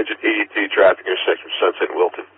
Exit 82 traffic intersection with Sunset and Wilton.